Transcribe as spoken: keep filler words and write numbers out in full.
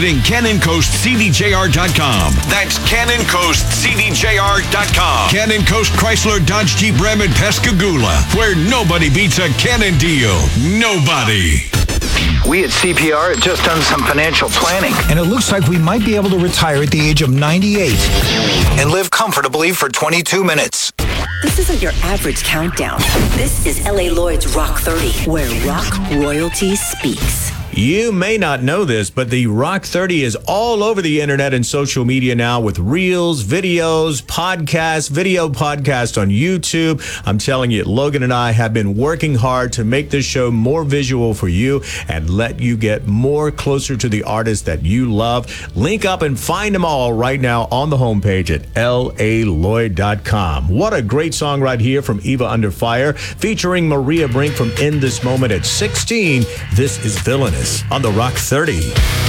visiting Cannon Coast C D J R dot com. That's Cannon Coast C D J R dot com. Cannon Coast Chrysler Dodge Jeep Ram in Pascagoula, where nobody beats a Cannon deal. Nobody. We at C P R have just done some financial planning. And it looks like we might be able to retire at the age of ninety-eight and live comfortably for twenty-two minutes. This isn't your average countdown. This is L A Lloyd's Rock thirty, where rock royalty speaks. You may not know this, but the Rock thirty is all over the internet and social media now with reels, videos, podcasts, video podcasts on YouTube. I'm telling you, Logan and I have been working hard to make this show more visual for you and let you get more closer to the artists that you love. Link up and find them all right now on the homepage at L A Lloyd dot com. What a great song right here from Eva Under Fire, featuring Maria Brink from In This Moment at sixteen. This is Villainous on the Rock thirty.